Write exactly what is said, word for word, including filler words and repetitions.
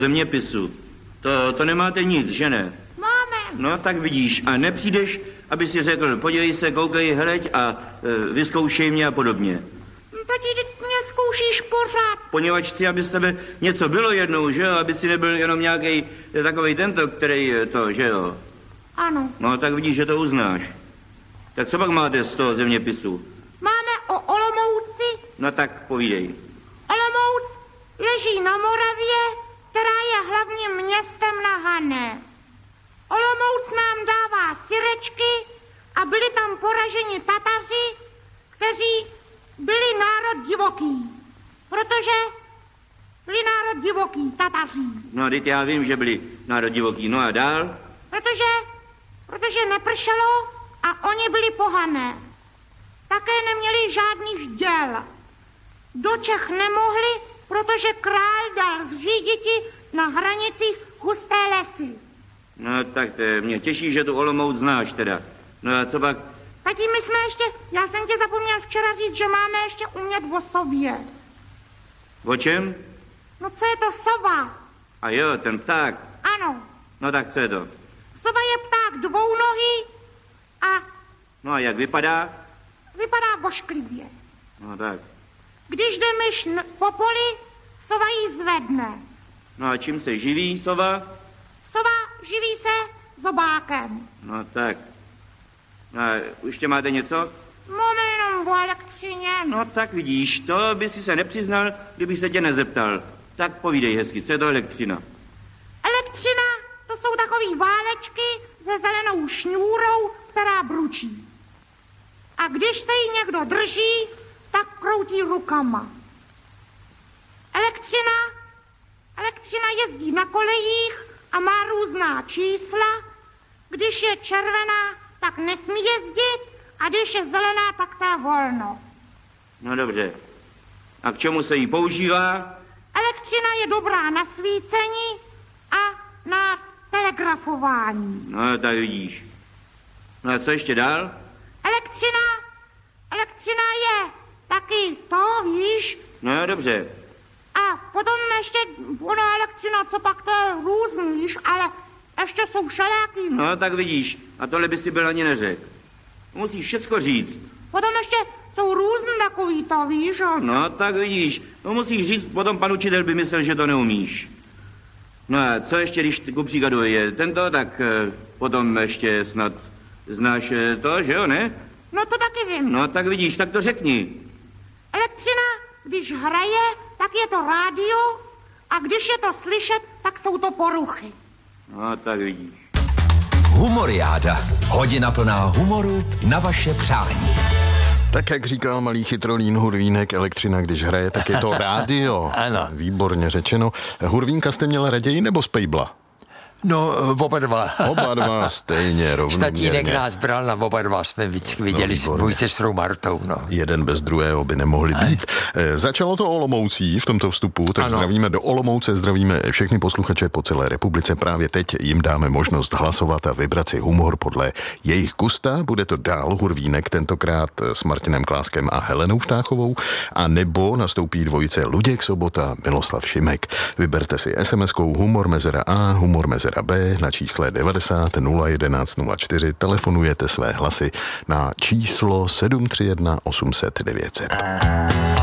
Zeměpisu. To, to nemáte nic, že ne? Máme. No tak vidíš, a nepřijdeš, aby si řekl, podívej se, koukej, hleď a e, vyzkoušej mě a podobně. Tati, ty mě zkoušíš pořád. Poněvadž chci, aby z tebe něco bylo jednou, že jo, aby si nebyl jenom nějaký takovej tento, který je to, že jo. Ano. No tak vidíš, že to uznáš. Tak co pak máte z toho zeměpisu? Máme o Olomouci. No tak povídej. Olomouc leží na Moravě, která je hlavním městem na Hané. Olomouc nám dává syrečky a byli tam poraženi Tataři, kteří byli národ divoký. Protože byli národ divoký, Tataři. No, teď já vím, že byli národ divoký. No a dál? Protože, protože nepršelo a oni byli pohané. Také neměli žádných děl. Do Čech nemohli, protože král dal zříditi na hranicích husté lesy. No tak to mě těší, že tu Olomouc znáš teda. No a co pak? Tati, my jsme ještě, já jsem tě zapomněl včera říct, že máme ještě umět o sobě. O čem? No co je to sova? A jo, ten pták. Ano, No tak co je to? sova je pták dvounohý a No a jak vypadá? vypadá vošklivě. No tak. Když jde myš n- po poli, sova ji zvedne. No a čím se živí sova? Sova živí se zobákem. No tak. No a ještě máte něco? Máme jenom o elektřině. No tak vidíš, to by si se nepřiznal, kdybych se tě nezeptal. Tak povídej hezky, co je to elektřina? Elektřina, to jsou takový válečky se zelenou šňůrou, která bručí. A když se jí někdo drží, tak kroutí rukama. Elektřina, elektřina jezdí na kolejích a má různá čísla. Když je červená, tak nesmí jezdit a když je zelená, tak to je volno. No dobře. A k čemu se jí používá? Elektřina je dobrá na svícení a na telegrafování. No tak vidíš. No a co ještě dál? Elektřina, elektřina je taky to, víš? No dobře. A potom ještě ona elektřina, co pak to je různý, víš, ale ještě jsou všelijaký. No tak vidíš. A tohle by si byl ani neřekl. Musíš všecko říct. Potom ještě jsou různý takový to, víš? jo. No tak vidíš. No musíš říct, potom pan učitel by myslel, že to neumíš. No a co ještě, když ku příkladu je tento, tak eh, potom ještě snad znáš eh, to, že jo, ne? No to taky vím. No tak vidíš, tak to řekni. Elektřina, když hraje, tak je to rádio a když je to slyšet, tak jsou to poruchy. No tak vidíš. Humoriáda. Hodina plná humoru na vaše přání. Tak jak říkal malý chytrolín Hurvínek, elektřina, když hraje, tak je to rádio. Ano. Výborně řečeno. Hurvínka jste měla raději nebo Spejbla? No, oba dva. Oba dva stejně rovnoměrně. Statínek nás bral na oba dva, jsme vždycky viděli s výborně. můj sestrou Martou, no. Jeden bez druhého by nemohli být. E, Začalo to Olomoucí v tomto vstupu, tak Ano. zdravíme do Olomouce, zdravíme všechny posluchače po celé republice. Právě teď jim dáme možnost hlasovat a vybrat si humor podle jejich gusta. Bude to dál Hurvínek, tentokrát s Martinem Kláskem a Helenou Štáchovou, a nebo nastoupí dvojice Luděk Sobota, Miloslav Šimek. Vyberte si es em eskou humor mezera A, humor mezera B na čísle devadesát nula jedenáct nula čtyři. Telefonujete své hlasy na číslo sedm tři jedna osm set devět set.